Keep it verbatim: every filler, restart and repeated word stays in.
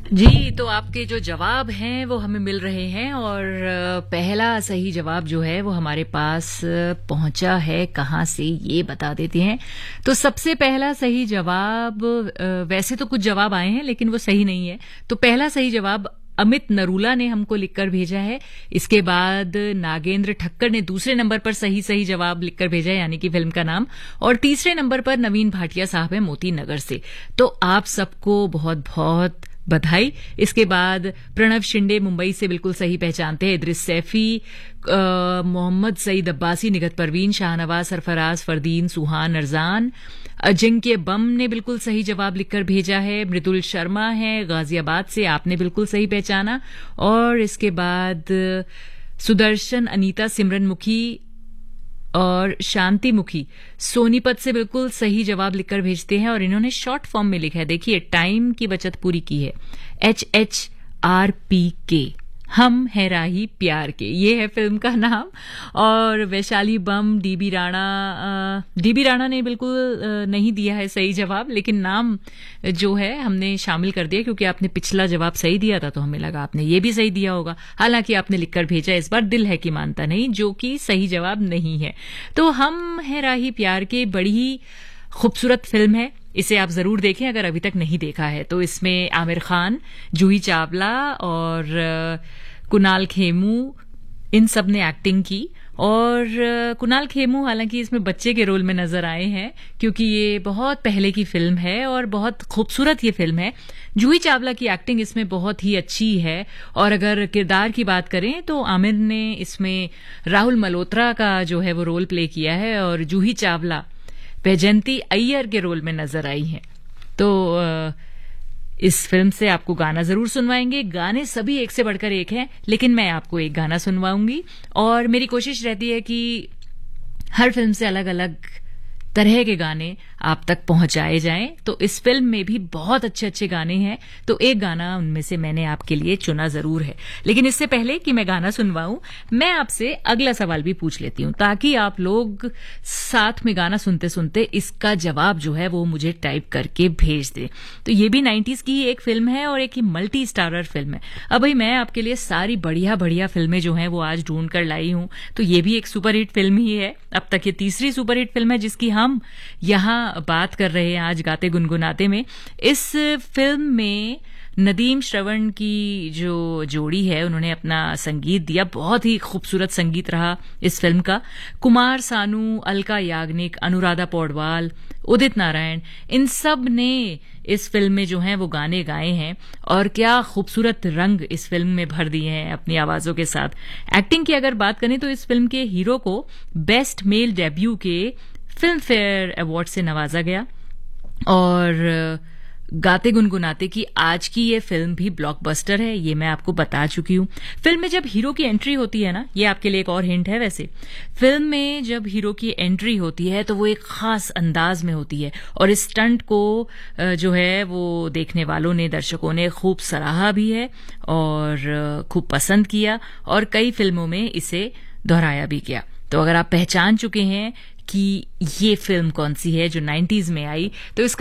जी, तो आपके जो जवाब हैं वो हमें मिल रहे हैं और पहला सही जवाब जो है वो हमारे पास पहुंचा है कहाँ से ये बता देते हैं। तो सबसे पहला सही जवाब, वैसे तो कुछ जवाब आए हैं लेकिन वो सही नहीं है। तो पहला सही जवाब अमित नरूला ने हमको लिखकर भेजा है। इसके बाद नागेंद्र ठक्कर ने दूसरे नंबर पर सही सही जवाब लिखकर भेजा है, यानी कि फिल्म का नाम। और तीसरे नंबर पर नवीन भाटिया साहब है मोती नगर से। तो आप सबको बहुत बहुत बधाई। इसके बाद प्रणव शिंदे मुंबई से बिल्कुल सही पहचानते हैं। इद्रिस सैफी, मोहम्मद सईद अब्बासी, निगत परवीन, शाहनवाज सरफराज, फरदीन, सुहान, अरजान, अजिंक्य बम ने बिल्कुल सही जवाब लिखकर भेजा है। मृदुल शर्मा है गाजियाबाद से, आपने बिल्कुल सही पहचाना। और इसके बाद सुदर्शन, अनीता, सिमरन मुखी और शांति मुखी सोनीपत से बिल्कुल सही जवाब लिखकर भेजते हैं और इन्होंने शॉर्ट फॉर्म में लिखा है। देखिए, टाइम की बचत पूरी की है। एच एच आर पी के, हम है राही प्यार के, ये है फिल्म का नाम। और वैशाली बम, डीबी राणा, डीबी राणा ने बिल्कुल नहीं दिया है सही जवाब, लेकिन नाम जो है हमने शामिल कर दिया क्योंकि आपने पिछला जवाब सही दिया था तो हमें लगा आपने ये भी सही दिया होगा। हालांकि आपने लिखकर भेजा इस बार दिल है कि मानता नहीं, जो कि सही जवाब नहीं है। तो हम है राही प्यार के बड़ी ही खूबसूरत फिल्म है, इसे आप जरूर देखें अगर अभी तक नहीं देखा है। तो इसमें आमिर खान, जूही चावला और कुणाल खेमू, इन सब ने एक्टिंग की। और कुणाल खेमू हालांकि इसमें बच्चे के रोल में नजर आए हैं क्योंकि ये बहुत पहले की फिल्म है और बहुत खूबसूरत ये फिल्म है। जूही चावला की एक्टिंग इसमें बहुत ही अच्छी है। और अगर किरदार की बात करें तो आमिर ने इसमें राहुल मल्होत्रा का जो है वो रोल प्ले किया है और जूही चावला वैजयंती अय्यर के रोल में नजर आई हैं। तो इस फिल्म से आपको गाना जरूर सुनवाएंगे। गाने सभी एक से बढ़कर एक हैं, लेकिन मैं आपको एक गाना सुनवाऊंगी और मेरी कोशिश रहती है कि हर फिल्म से अलग अलग तरह के गाने आप तक पहुंचाए जाएं। तो इस फिल्म में भी बहुत अच्छे अच्छे गाने हैं, तो एक गाना उनमें से मैंने आपके लिए चुना जरूर है। लेकिन इससे पहले कि मैं गाना सुनवाऊं, मैं आपसे अगला सवाल भी पूछ लेती हूं ताकि आप लोग साथ में गाना सुनते सुनते इसका जवाब जो है वो मुझे टाइप करके भेज दें। तो ये भी नाइन्टीज की ही एक फिल्म है और एक ही मल्टी स्टारर फिल्म है। अब भाई मैं आपके लिए सारी बढ़िया बढ़िया फिल्में जो हैं वो आज ढूंढ कर लाई हूं। तो ये भी एक सुपरहिट फिल्म ही है। अब तक ये तीसरी सुपरहिट फिल्म है जिसकी हम यहां बात कर रहे हैं आज गाते गुनगुनाते में। इस फिल्म में नदीम श्रवण की जो जोड़ी है उन्होंने अपना संगीत दिया, बहुत ही खूबसूरत संगीत रहा इस फिल्म का। कुमार सानू, अलका याग्निक, अनुराधा पौडवाल, उदित नारायण, इन सब ने इस फिल्म में जो हैं वो गाने गाए हैं और क्या खूबसूरत रंग इस फिल्म में भर दिए हैं अपनी आवाजों के साथ। एक्टिंग की अगर बात करें तो इस फिल्म के हीरो को बेस्ट मेल डेब्यू के फिल्म फेयर अवार्ड से नवाजा गया। और गाते गुनगुनाते की आज की ये फिल्म भी ब्लॉकबस्टर है, ये मैं आपको बता चुकी हूं। फिल्म में जब हीरो की एंट्री होती है ना, ये आपके लिए एक और हिंट है वैसे, फिल्म में जब हीरो की एंट्री होती है तो वो एक खास अंदाज में होती है और इस स्टंट को जो है वो देखने वालों ने, दर्शकों ने खूब सराहा भी है और खूब पसंद किया और कई फिल्मों में इसे दोहराया भी किया। तो अगर आप पहचान चुके हैं कि ये फिल्म कौन सी है जो नाइन्टीज में आई, तो इसका